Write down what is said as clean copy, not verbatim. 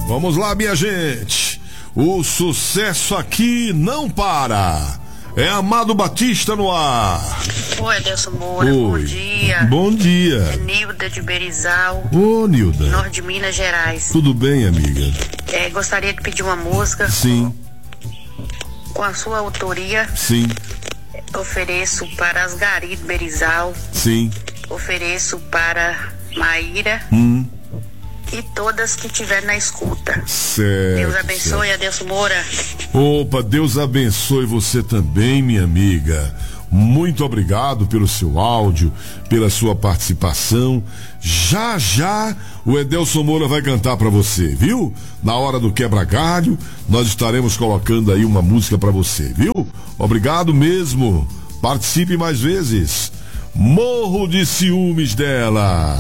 Vamos lá, minha gente. O sucesso aqui não para. É Amado Batista no ar. Oi, Adelson Moura, bom dia. Bom dia. É Nilda de Berizal. Ô, Nilda. Norte de Minas Gerais. Tudo bem, amiga? Gostaria de pedir uma música. Sim. Com a sua autoria. Sim. Ofereço para Asgari de Berizal. Sim. Ofereço para Maíra. E todas que estiver na escuta. Certo. Deus abençoe, Adelson Moura. Opa, Deus abençoe você também, minha amiga. Muito obrigado pelo seu áudio, pela sua participação. Já já o Edelson Moura vai cantar pra você, viu? Na hora do quebra-galho, nós estaremos colocando aí uma música pra você, viu? Obrigado mesmo. Participe mais vezes. Morro de ciúmes dela.